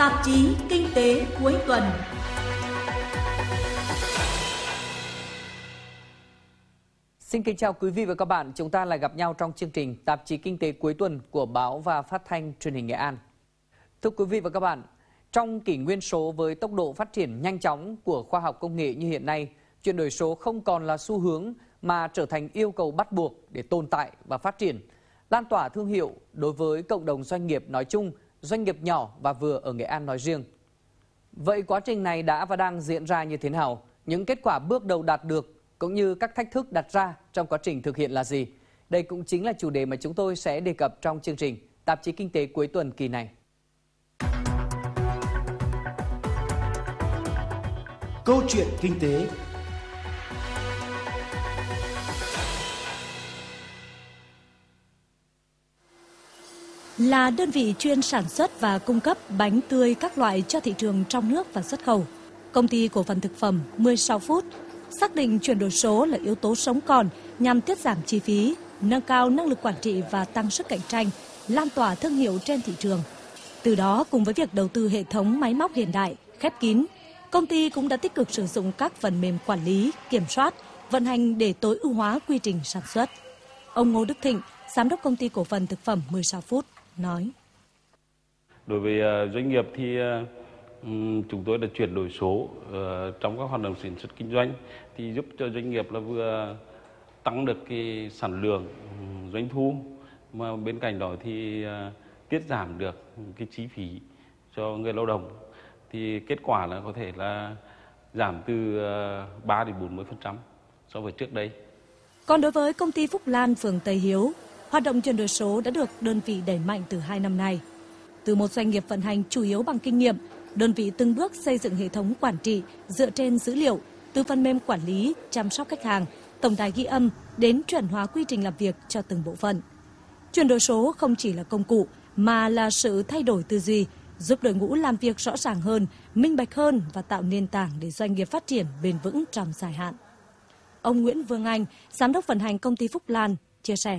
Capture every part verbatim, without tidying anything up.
Tạp chí Kinh tế cuối tuần. Xin kính chào quý vị và các bạn, chúng ta lại gặp nhau trong chương trình Tạp chí Kinh tế cuối tuần của Báo và Phát thanh Truyền hình Nghệ An. Thưa quý vị và các bạn, trong kỷ nguyên số với tốc độ phát triển nhanh chóng của khoa học công nghệ như hiện nay, chuyển đổi số không còn là xu hướng mà trở thành yêu cầu bắt buộc để tồn tại và phát triển, lan tỏa thương hiệu đối với cộng đồng doanh nghiệp nói chung, doanh nghiệp nhỏ và vừa ở Nghệ An nói riêng. Vậy quá trình này đã và đang diễn ra như thế nào? Những kết quả bước đầu đạt được cũng như các thách thức đặt ra trong quá trình thực hiện là gì? Đây cũng chính là chủ đề mà chúng tôi sẽ đề cập trong chương trình Tạp chí Kinh tế cuối tuần kỳ này. Câu chuyện kinh tế. Là đơn vị chuyên sản xuất và cung cấp bánh tươi các loại cho thị trường trong nước và xuất khẩu, Công ty cổ phần thực phẩm mười sáu phút xác định chuyển đổi số là yếu tố sống còn nhằm tiết giảm chi phí, nâng cao năng lực quản trị và tăng sức cạnh tranh, lan tỏa thương hiệu trên thị trường. Từ đó, cùng với việc đầu tư hệ thống máy móc hiện đại, khép kín, công ty cũng đã tích cực sử dụng các phần mềm quản lý, kiểm soát, vận hành để tối ưu hóa quy trình sản xuất. Ông Ngô Đức Thịnh, Giám đốc Công ty cổ phần thực phẩm mười sáu phút, nói. Đối với doanh nghiệp thì chúng tôi đã chuyển đổi số trong các hoạt động sản xuất kinh doanh thì giúp cho doanh nghiệp là vừa tăng được cái sản lượng doanh thu, mà bên cạnh đó thì tiết giảm được cái chi phí cho người lao động. Thì kết quả là có thể là giảm từ ba đến bốn mươi phần trăm so với trước đây. Còn đối với công ty Phúc Lan, phường Tây Hiếu, hoạt động chuyển đổi số đã được đơn vị đẩy mạnh từ hai năm nay. Từ một doanh nghiệp vận hành chủ yếu bằng kinh nghiệm, đơn vị từng bước xây dựng hệ thống quản trị dựa trên dữ liệu, từ phần mềm quản lý, chăm sóc khách hàng, tổng đài ghi âm đến chuẩn hóa quy trình làm việc cho từng bộ phận. Chuyển đổi số không chỉ là công cụ mà là sự thay đổi tư duy, giúp đội ngũ làm việc rõ ràng hơn, minh bạch hơn và tạo nền tảng để doanh nghiệp phát triển bền vững trong dài hạn. Ông Nguyễn Vương Anh, Giám đốc vận hành công ty Phúc Lan, chia sẻ.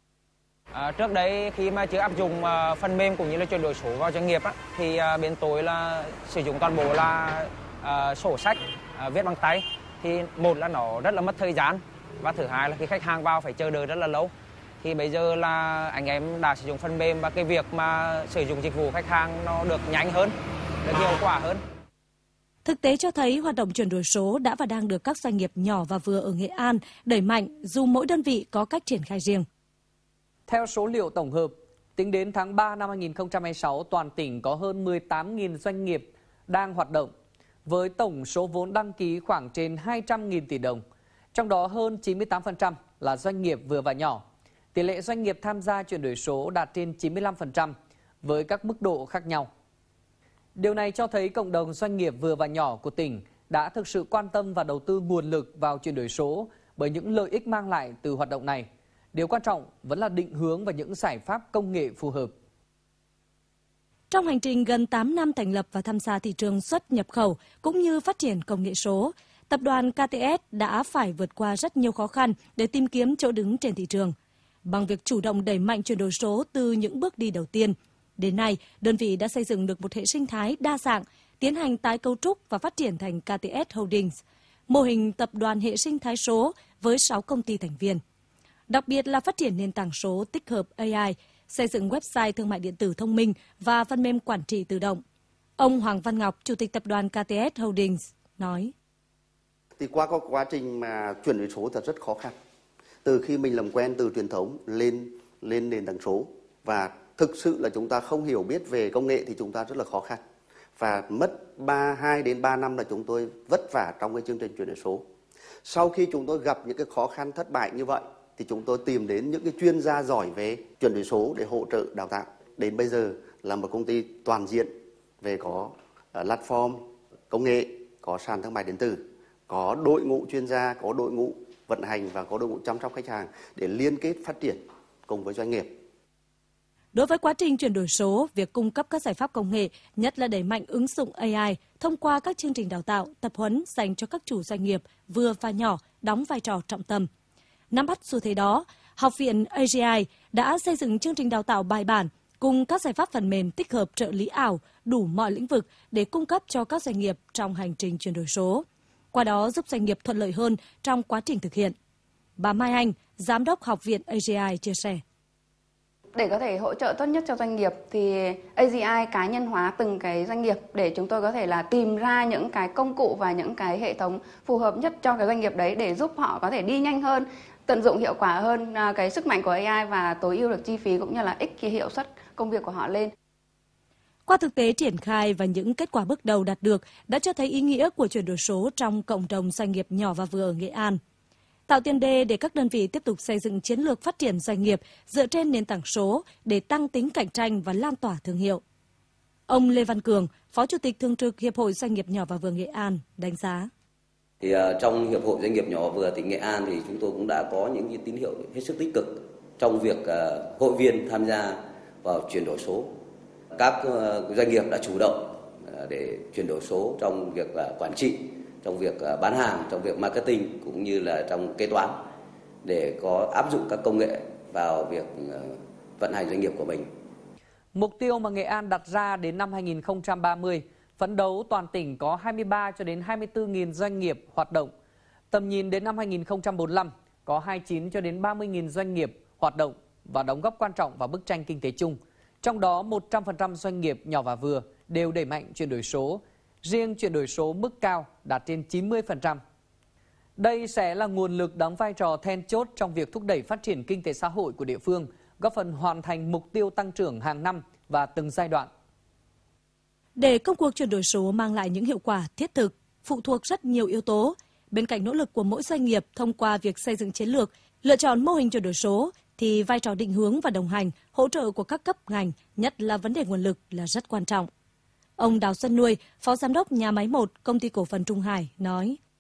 À, trước đây khi mà chưa áp dụng uh, phần mềm cũng như là chuyển đổi số vào doanh nghiệp á, thì uh, bên tôi là sử dụng toàn bộ là uh, sổ sách uh, viết bằng tay. Thì một là nó rất là mất thời gian, và thứ hai là khi khách hàng vào phải chờ đợi rất là lâu. Thì bây giờ là anh em đã sử dụng phần mềm và cái việc mà sử dụng dịch vụ khách hàng nó được nhanh hơn, được hiệu quả hơn. Thực tế cho thấy hoạt động chuyển đổi số đã và đang được các doanh nghiệp nhỏ và vừa ở Nghệ An đẩy mạnh dù mỗi đơn vị có cách triển khai riêng. Theo số liệu tổng hợp, tính đến tháng ba năm hai nghìn không trăm hai mươi sáu, toàn tỉnh có hơn mười tám nghìn doanh nghiệp đang hoạt động, với tổng số vốn đăng ký khoảng trên hai trăm nghìn tỷ đồng. Trong đó hơn chín mươi tám phần trăm là doanh nghiệp vừa và nhỏ. Tỷ lệ doanh nghiệp tham gia chuyển đổi số đạt trên chín mươi lăm phần trăm với các mức độ khác nhau. Điều này cho thấy cộng đồng doanh nghiệp vừa và nhỏ của tỉnh đã thực sự quan tâm và đầu tư nguồn lực vào chuyển đổi số bởi những lợi ích mang lại từ hoạt động này. Điều quan trọng vẫn là định hướng và những giải pháp công nghệ phù hợp. Trong hành trình gần tám năm thành lập và tham gia thị trường xuất nhập khẩu cũng như phát triển công nghệ số, tập đoàn ca tê ét đã phải vượt qua rất nhiều khó khăn để tìm kiếm chỗ đứng trên thị trường. Bằng việc chủ động đẩy mạnh chuyển đổi số từ những bước đi đầu tiên, đến nay đơn vị đã xây dựng được một hệ sinh thái đa dạng, tiến hành tái cấu trúc và phát triển thành ca tê ét Holdings, mô hình tập đoàn hệ sinh thái số với sáu công ty thành viên. Đặc biệt là phát triển nền tảng số tích hợp a i, xây dựng website thương mại điện tử thông minh và phần mềm quản trị tự động. Ông Hoàng Văn Ngọc, Chủ tịch tập đoàn ca tê ét Holdings, nói. Thì qua có quá trình mà chuyển đổi số thật rất khó khăn. Từ khi mình làm quen từ truyền thống lên lên nền tảng số, và thực sự là chúng ta không hiểu biết về công nghệ thì chúng ta rất là khó khăn. Và mất ba, hai đến ba năm là chúng tôi vất vả trong cái chương trình chuyển đổi số. Sau khi chúng tôi gặp những cái khó khăn thất bại như vậy thì chúng tôi tìm đến những cái chuyên gia giỏi về chuyển đổi số để hỗ trợ đào tạo. Đến bây giờ là một công ty toàn diện về có uh, platform công nghệ, có sàn thương mại điện tử, có đội ngũ chuyên gia, có đội ngũ vận hành và có đội ngũ chăm sóc khách hàng để liên kết phát triển cùng với doanh nghiệp. Đối với quá trình chuyển đổi số, việc cung cấp các giải pháp công nghệ, nhất là đẩy mạnh ứng dụng a i thông qua các chương trình đào tạo, tập huấn dành cho các chủ doanh nghiệp vừa và nhỏ đóng vai trò trọng tâm. Nắm bắt xu thế đó, Học viện a giê i đã xây dựng chương trình đào tạo bài bản cùng các giải pháp phần mềm tích hợp trợ lý ảo đủ mọi lĩnh vực để cung cấp cho các doanh nghiệp trong hành trình chuyển đổi số. Qua đó giúp doanh nghiệp thuận lợi hơn trong quá trình thực hiện. Bà Mai Anh, Giám đốc Học viện a giê i chia sẻ. Để có thể hỗ trợ tốt nhất cho doanh nghiệp thì a giê i cá nhân hóa từng cái doanh nghiệp để chúng tôi có thể là tìm ra những cái công cụ và những cái hệ thống phù hợp nhất cho cái doanh nghiệp đấy để giúp họ có thể đi nhanh hơn, tận dụng hiệu quả hơn cái sức mạnh của a i và tối ưu được chi phí cũng như là ích cái hiệu suất công việc của họ lên. Qua thực tế triển khai và những kết quả bước đầu đạt được đã cho thấy ý nghĩa của chuyển đổi số trong cộng đồng doanh nghiệp nhỏ và vừa ở Nghệ An. Tạo tiền đề để các đơn vị tiếp tục xây dựng chiến lược phát triển doanh nghiệp dựa trên nền tảng số để tăng tính cạnh tranh và lan tỏa thương hiệu. Ông Lê Văn Cường, Phó Chủ tịch Thường trực Hiệp hội Doanh nghiệp nhỏ và vừa Nghệ An đánh giá. Thì uh, trong Hiệp hội Doanh nghiệp nhỏ và vừa tỉnh Nghệ An thì chúng tôi cũng đã có những cái tín hiệu hết sức tích cực trong việc uh, hội viên tham gia vào chuyển đổi số. Các uh, doanh nghiệp đã chủ động uh, để chuyển đổi số trong việc uh, quản trị, trong việc bán hàng, trong việc marketing cũng như là trong kế toán để có áp dụng các công nghệ vào việc vận hành doanh nghiệp của mình. Mục tiêu mà Nghệ An đặt ra đến năm hai nghìn không trăm ba mươi, phấn đấu toàn tỉnh có hai mươi ba cho đến hai mươi tư nghìn doanh nghiệp hoạt động. Tầm nhìn đến năm hai nghìn không trăm bốn mươi lăm có hai mươi chín cho đến ba mươi nghìn doanh nghiệp hoạt động và đóng góp quan trọng vào bức tranh kinh tế chung. Trong đó một trăm phần trăm doanh nghiệp nhỏ và vừa đều đẩy mạnh chuyển đổi số. Riêng chuyển đổi số mức cao đạt trên chín mươi phần trăm. Đây sẽ là nguồn lực đóng vai trò then chốt trong việc thúc đẩy phát triển kinh tế xã hội của địa phương, góp phần hoàn thành mục tiêu tăng trưởng hàng năm và từng giai đoạn. Để công cuộc chuyển đổi số mang lại những hiệu quả thiết thực, phụ thuộc rất nhiều yếu tố. Bên cạnh nỗ lực của mỗi doanh nghiệp thông qua việc xây dựng chiến lược, lựa chọn mô hình chuyển đổi số, thì vai trò định hướng và đồng hành, hỗ trợ của các cấp ngành, nhất là vấn đề nguồn lực là rất quan trọng. Ông Đào Xuân Nuôi, Phó Giám đốc Nhà máy một, Công ty Cổ phần Trung Hải nói.